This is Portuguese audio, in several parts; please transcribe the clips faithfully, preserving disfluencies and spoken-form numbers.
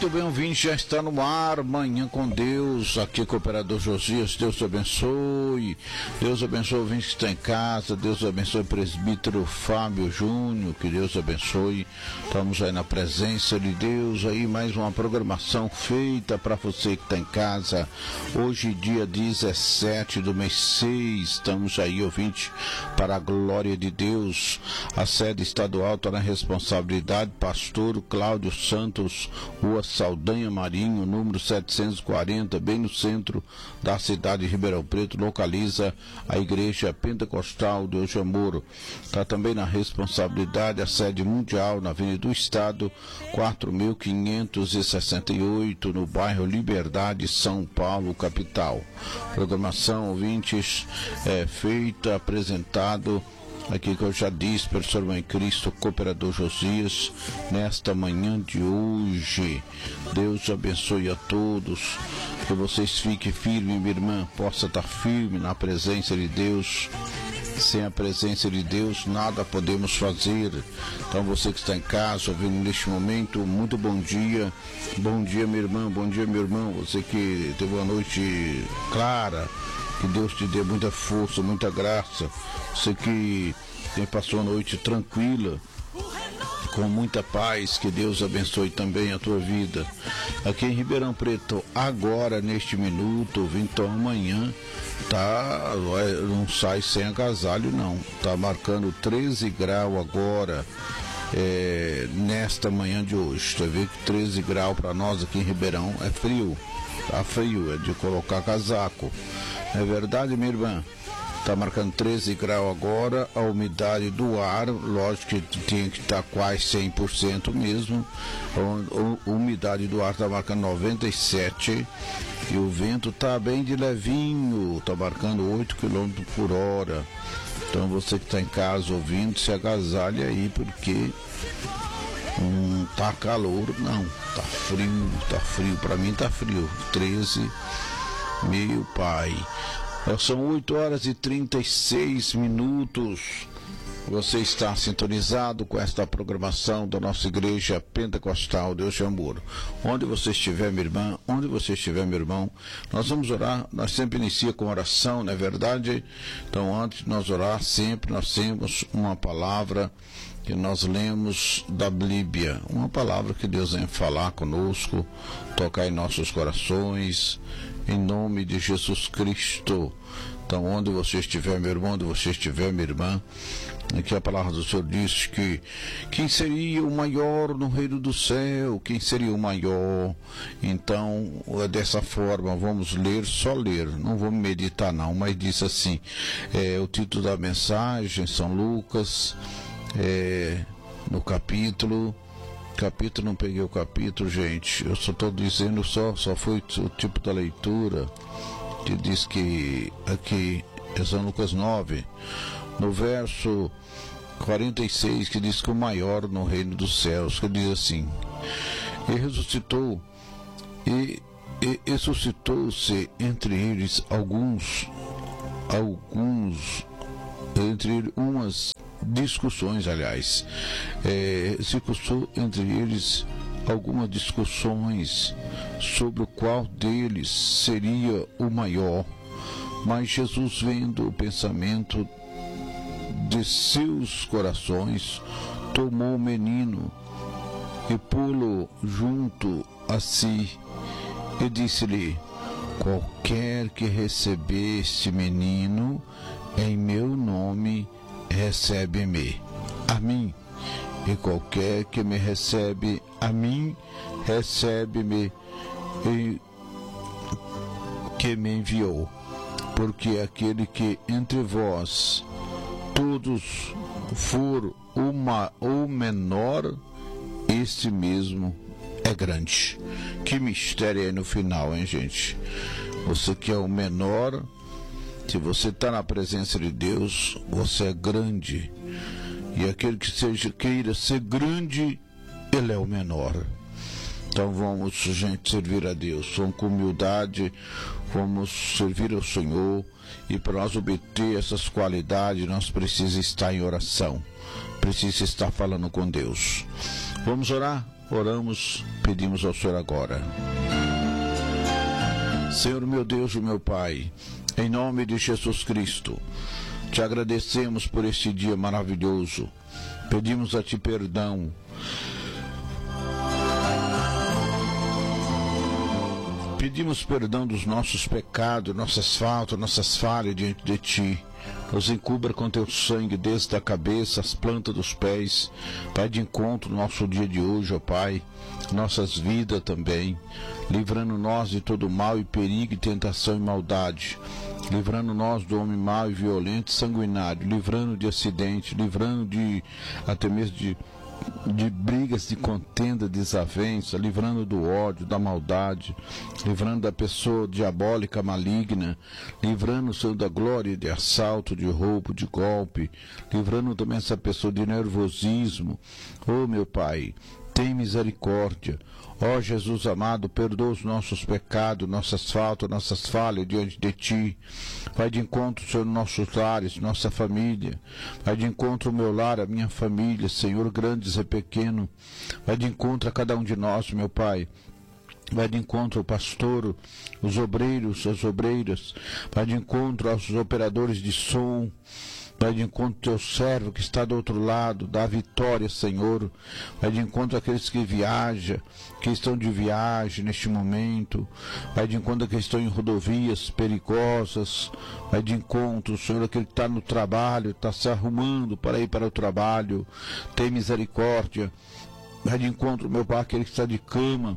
Muito bem, ouvinte, já está no ar, Manhã com Deus, aqui com o Operador Josias. Deus te abençoe, Deus abençoe o ouvinte que está em casa, Deus abençoe o presbítero Fábio Júnior, que Deus abençoe. Estamos aí na presença de Deus, aí mais uma programação feita para você que está em casa. Hoje, dia dezessete do mês seis, estamos aí, ouvinte, para a glória de Deus. A sede estadual está na responsabilidade, pastor Cláudio Santos, Rua Saldanha Marinho, número setecentos e quarenta, bem no centro da cidade de Ribeirão Preto, localiza a Igreja Pentecostal Deus de Amor. Está também na responsabilidade a sede mundial na Avenida do Estado, quatro mil quinhentos e sessenta e oito, no bairro Liberdade, São Paulo, capital. Programação, ouvintes, é feita, apresentado aqui que eu já disse, professor Mãe Cristo, cooperador Josias, nesta manhã de hoje. Deus abençoe a todos, que vocês fiquem firmes, minha irmã, possa estar firme na presença de Deus. Sem a presença de Deus, nada podemos fazer. Então, você que está em casa, ouvindo neste momento, muito bom dia. Bom dia, minha irmã, bom dia, meu irmão. Você que teve uma noite clara, que Deus te dê muita força, muita graça. Você que tem passou a noite tranquila, com muita paz, que Deus abençoe também a tua vida. Aqui em Ribeirão Preto, agora, neste minuto, então amanhã, tá, não sai sem agasalho não, tá marcando treze graus agora, é, nesta manhã de hoje. Você vê que treze graus para nós aqui em Ribeirão é frio, tá frio, é de colocar casaco. É verdade, minha irmã? Está marcando treze graus agora, a umidade do ar, lógico que tinha que estar quase cem por cento mesmo, a umidade do ar está marcando noventa e sete e o vento está bem de levinho, está marcando oito quilômetros por hora. Então você que está em casa ouvindo, se agasalhe aí, porque não tá calor não, tá frio, tá frio, para mim tá frio, treze, meu pai. São oito horas e trinta e seis minutos. Você está sintonizado com esta programação da nossa Igreja Pentecostal Deus de Amor. Onde você estiver, minha irmã, onde você estiver, meu irmão, nós vamos orar. Nós sempre inicia com oração, não é verdade? Então, antes de nós orar, sempre nós temos uma palavra que nós lemos da Bíblia, uma palavra que Deus vem falar conosco, tocar em nossos corações, em nome de Jesus Cristo. Então, onde você estiver, meu irmão, onde você estiver, minha irmã, aqui a palavra do Senhor diz que quem seria o maior no reino do céu, quem seria o maior? Então, dessa forma, vamos ler, só ler, não vamos meditar não, mas diz assim, é, o título da mensagem, São Lucas, é, no capítulo, capítulo, não peguei o capítulo, gente, eu só estou dizendo, só, só foi o tipo da leitura, que diz que aqui é São Lucas nove, no verso quarenta e seis, que diz que o maior no reino dos céus, que diz assim, e ressuscitou, e, e ressuscitou-se entre eles alguns, alguns, entre umas discussões, aliás, é, se custou entre eles algumas discussões sobre o qual deles seria o maior, mas Jesus, vendo o pensamento de seus corações, tomou o menino e pô-lo junto a si e disse-lhe, qualquer que receber este menino em meu nome, recebe-me a mim, e qualquer que me recebe a mim, recebe-me e que me enviou, porque aquele que entre vós todos for uma, o menor, este mesmo é grande. Que mistério aí no final, hein, gente? Você que é o menor, se você está na presença de Deus, você é grande. E aquele que seja, queira ser grande, ele é o menor. Então vamos, gente, servir a Deus. Vamos com humildade, vamos servir ao Senhor. E para nós obter essas qualidades, nós precisamos estar em oração. Precisa estar falando com Deus. Vamos orar? oramos, pedimos ao Senhor agora. Senhor meu Deus e meu Pai, em nome de Jesus Cristo, te agradecemos por este dia maravilhoso. Pedimos a Ti perdão. Pedimos perdão dos nossos pecados, nossas faltas, nossas falhas diante de Ti. Nos encubra com Teu sangue desde a cabeça, as plantas dos pés. Vai de encontro no nosso dia de hoje, ó Pai, nossas vidas também, livrando nós de todo mal e perigo e tentação e maldade, livrando nós do homem mau e violento e sanguinário, livrando de acidente, livrando de até mesmo de de brigas, de contenda, desavença, livrando do ódio, da maldade, livrando da pessoa diabólica, maligna, livrando o Senhor da glória de assalto, de roubo, de golpe, livrando também essa pessoa de nervosismo. Oh, meu Pai, tem misericórdia. Ó Jesus amado, perdoa os nossos pecados, nossas faltas, nossas falhas diante de Ti. Vai de encontro, Senhor, nossos lares, nossa família. Vai de encontro ao meu lar, a minha família, Senhor, grandes e pequeno. Vai de encontro a cada um de nós, meu Pai. Vai de encontro ao pastor, os obreiros, as obreiras. Vai de encontro aos operadores de som. Vai de encontro ao teu servo que está do outro lado, dá vitória, Senhor. Vai de encontro àqueles que viajam, que estão de viagem neste momento. Vai de encontro àqueles que estão em rodovias perigosas. Vai de encontro, Senhor, aquele que está no trabalho, está se arrumando para ir para o trabalho. Tem misericórdia. Vai de encontro, meu Pai, aquele que está de cama,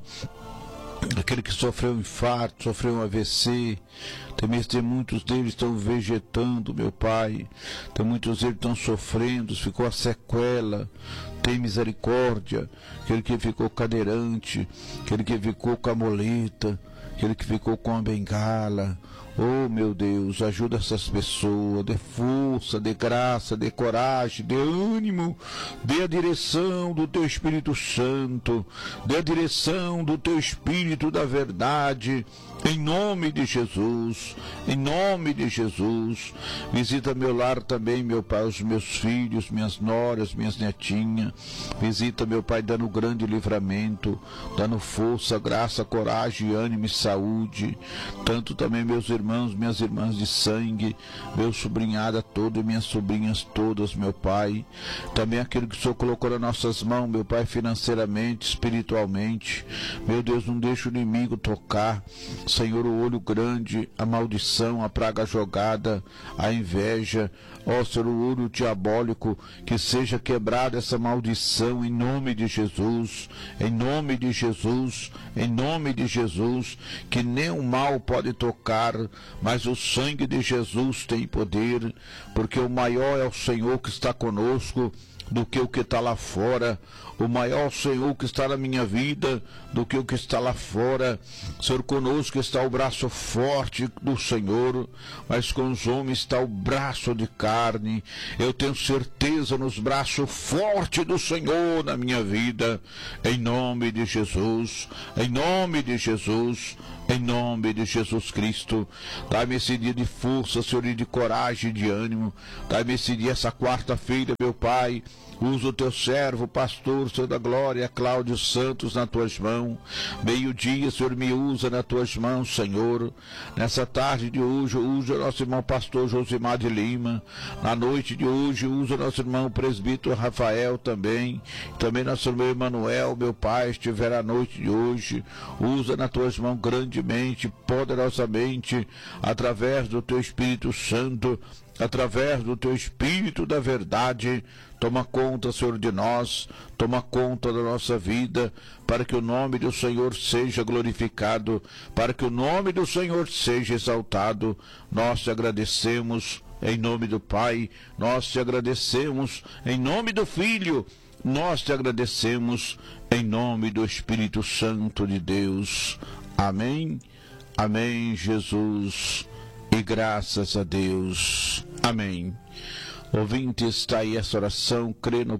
aquele que sofreu um infarto, sofreu um A V C. Também tem muitos deles estão vegetando, meu Pai. Tem muitos deles estão sofrendo, ficou a sequela. Tem misericórdia. Aquele que ficou cadeirante, aquele que ficou com a muleta, aquele que ficou com a bengala. Oh, meu Deus, ajuda essas pessoas, dê força, dê graça, dê coragem, dê ânimo, dê a direção do Teu Espírito Santo, dê a direção do Teu Espírito da verdade, em nome de Jesus, em nome de Jesus. Visita meu lar também, meu Pai, os meus filhos, minhas noras, minhas netinhas. Visita, meu Pai, dando grande livramento, dando força, graça, coragem, ânimo e saúde. Tanto também meus irmãos, minhas irmãs de sangue, meu sobrinhada todo e minhas sobrinhas todas, meu Pai. Também aquilo que o Senhor colocou nas nossas mãos, meu Pai, financeiramente, espiritualmente. Meu Deus, não deixa o inimigo tocar. Senhor, o olho grande, a maldição, a praga jogada, a inveja, ó Senhor, o olho diabólico, que seja quebrada essa maldição em nome de Jesus, em nome de Jesus, em nome de Jesus, que nem o mal pode tocar, mas o sangue de Jesus tem poder, porque o maior é o Senhor que está conosco do que o que está lá fora. O maior Senhor que está na minha vida do que o que está lá fora. Senhor, conosco está o braço forte do Senhor, mas com os homens está o braço de carne. Eu tenho certeza nos braços fortes do Senhor na minha vida, em nome de Jesus, em nome de Jesus, em nome de Jesus Cristo. Dá-me esse dia de força, Senhor, e de coragem e de ânimo. Dá-me esse dia, essa quarta-feira, meu Pai. Usa o teu servo, pastor, Senhor da glória, Cláudio Santos, nas tuas mãos. Meio-dia, Senhor, me usa nas tuas mãos, Senhor. Nessa tarde de hoje, usa o nosso irmão pastor Josimar de Lima. Na noite de hoje, usa o nosso irmão presbítero Rafael também. Também nosso irmão Emanuel, meu Pai, estiver à noite de hoje. Usa nas tuas mãos grandemente, poderosamente, através do teu Espírito Santo, através do teu Espírito da verdade. Toma conta, Senhor, de nós, toma conta da nossa vida, para que o nome do Senhor seja glorificado, para que o nome do Senhor seja exaltado. Nós te agradecemos em nome do Pai, nós te agradecemos em nome do Filho, nós te agradecemos em nome do Espírito Santo de Deus. Amém, amém, Jesus, e graças a Deus. Amém. Ouvinte, está aí essa oração, crê no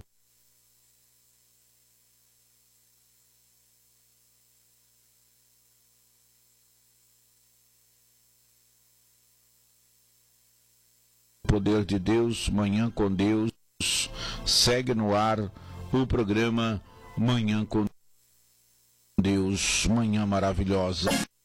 poder de Deus. Manhã com Deus, segue no ar o programa Manhã com Deus. Deus, manhã maravilhosa.